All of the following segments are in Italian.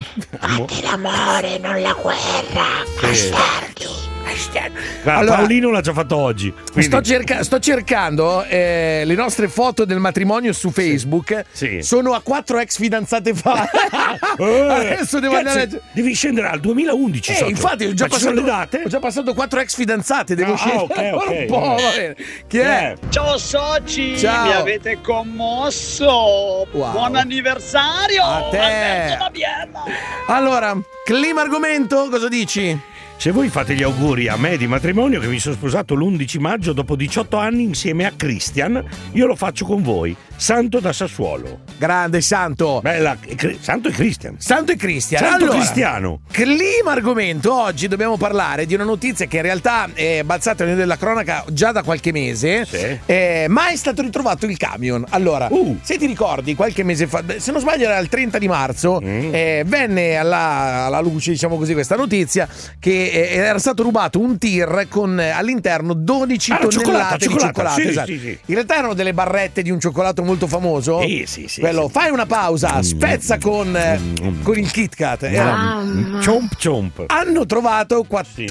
Fate l'amore, non la guerra. Bastardi. Allora, Paolino l'ha già fatto oggi. Sto cercando le nostre foto del matrimonio su Facebook. Sì. Sono a 4 ex fidanzate fa. Adesso devo andare. Devi scendere al 2011. Infatti ho già passato 4 ex fidanzate. Devo scendere un po'. Va bene. Chi è? Ciao soci, Ciao. mi avete commosso. Wow. Buon anniversario. A te. Alberto da Biella. Allora, clima argomento, cosa dici? Se voi fate gli auguri a me di matrimonio, che mi sono sposato l'11 maggio dopo 18 anni insieme a Christian, io lo faccio con voi. Santo da Sassuolo. Grande Santo. Bella, Santo e Christian. Santo e Cristiano. Santo allora, Cristiano. Clima argomento. Oggi dobbiamo parlare di una notizia che in realtà è balzata nella cronaca già da qualche mese. Sì. Ma è stato ritrovato il camion. Allora, se ti ricordi, qualche mese fa, se non sbaglio era il 30 di marzo, venne alla luce, diciamo così, questa notizia che era stato rubato un tir con all'interno 12 tonnellate di cioccolato. Sì, esatto. sì. In realtà erano delle barrette di un cioccolato molto famoso. Sì. Quello, fai una pausa, spezza con il Kit Kat. Ciomp. Hanno trovato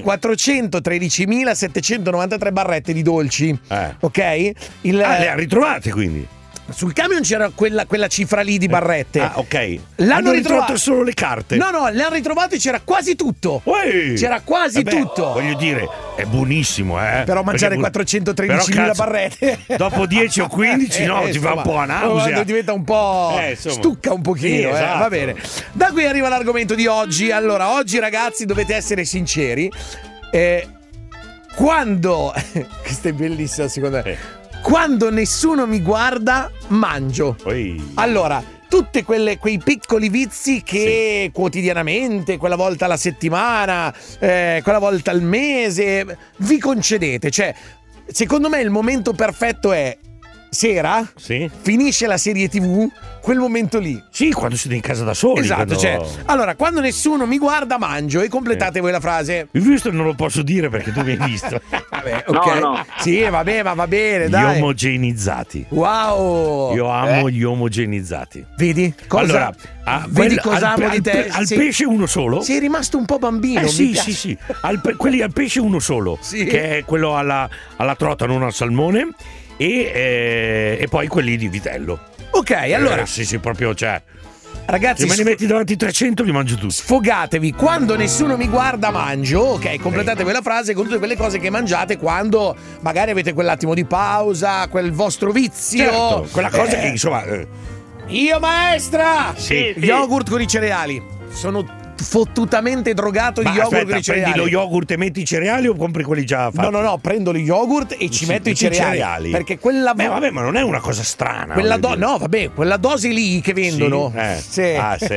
413.793 barrette di dolci. Ok? Le ha ritrovate quindi? Sul camion c'era quella cifra lì di barrette. Ok. L'hanno ritrovato solo le carte. No, le hanno ritrovate e c'era quasi tutto. C'era quasi tutto. Voglio dire, è buonissimo, Però mangiare 413.000 barrette dopo 10 o 15 ti fa un po' a nausea. Diventa un po' stucca un pochino. Sì, esatto. Va bene. Da qui arriva l'argomento di oggi. Allora, oggi ragazzi dovete essere sinceri. Quando questa è bellissima secondo me. Quando nessuno mi guarda, mangio. Allora, tutti quei piccoli vizi che quotidianamente, quella volta alla settimana, quella volta al mese, vi concedete. Cioè, secondo me il momento perfetto è sera, finisce la serie TV, quel momento lì. Sì, quando siete in casa da soli. Esatto, allora, quando nessuno mi guarda, mangio e completate voi la frase. Questo non lo posso dire perché tu mi hai visto. Vabbè, ok. No. Sì, vabbè, ma va bene, dai. Gli omogenizzati. Wow. Io amo gli omogenizzati. Vedi? Allora, vedi cosa amo di te? Al pesce uno solo? Sei rimasto un po' bambino. Sì. Quelli al pesce uno solo. Che è quello alla trota, non al salmone. E poi quelli di vitello. Ok, allora. Sì, proprio ragazzi, se me ne metti davanti 300 li mangio tutti. Sfogatevi, quando nessuno mi guarda mangio. Ok, completatevi la frase con tutte quelle cose che mangiate quando magari avete quell'attimo di pausa, quel vostro vizio. Certo, quella cosa che insomma Io maestra! Sì. Yogurt con i cereali. Sono fottutamente drogato di yogurt con i cereali. Prendi lo yogurt e metti i cereali o compri quelli già fatti? No, prendo lo yogurt e ci metto i cereali. Perché quella vabbè, ma non è una cosa strana. Quella dose lì che vendono. Che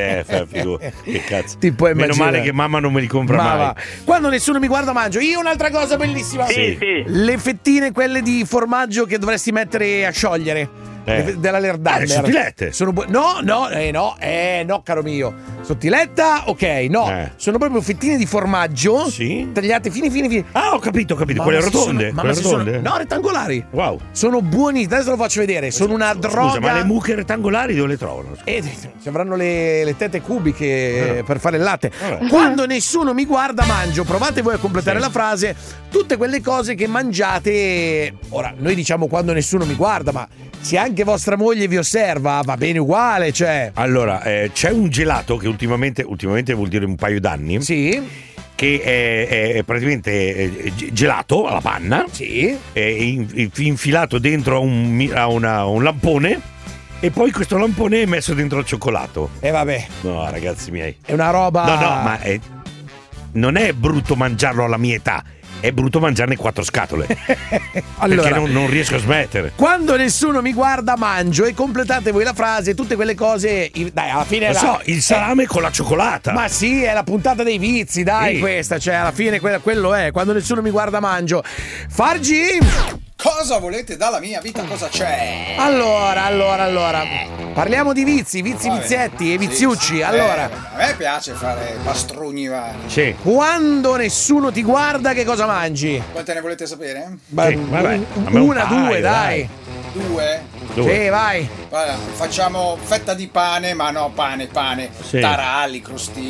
cazzo. Tipo meno male che mamma non me li compra mai. Quando nessuno mi guarda mangio. Io un'altra cosa bellissima. Sì. Le fettine quelle di formaggio che dovresti mettere a sciogliere. Della Lerdamer. Sottilette. Sono no, caro mio. Sottiletta, ok, no. Sono proprio fettine di formaggio tagliate fini. Ho capito. Quelle rotonde. No, rettangolari. Wow. Sono buoni, adesso lo faccio vedere. Sono una droga. Scusa, ma le mucche rettangolari dove le trovano? Ci avranno le tette cubiche per fare il latte. Quando nessuno mi guarda, mangio. Provate voi a completare la frase. Tutte quelle cose che mangiate. Ora, noi diciamo quando nessuno mi guarda, ma se anche vostra moglie vi osserva, va bene uguale, cioè. Allora, c'è un gelato che ultimamente vuol dire un paio d'anni. Che è praticamente gelato alla panna. Infilato dentro a un lampone. E poi questo lampone è messo dentro al cioccolato. Vabbè. No, ragazzi miei. È una roba. No, ma non è brutto mangiarlo alla mia età. È brutto mangiarne 4 scatole. Allora, perché non riesco a smettere. Quando nessuno mi guarda, mangio. E completate voi la frase, tutte quelle cose. Dai, alla fine il salame con la cioccolata. Ma sì, è la puntata dei vizi, dai, questa. Cioè, alla fine quello è. Quando nessuno mi guarda, mangio. Fargi! Cosa volete dalla mia vita? Cosa c'è? Allora. Parliamo di vizietti e viziucci. Allora, a me piace fare pastrugni vari. Sì. Quando nessuno ti guarda, che cosa mangi? Quante ne volete sapere? Una, due, dai. Due? Sì, vai. Guarda, facciamo fetta di pane, ma no pane. Sì. Taralli, crostini.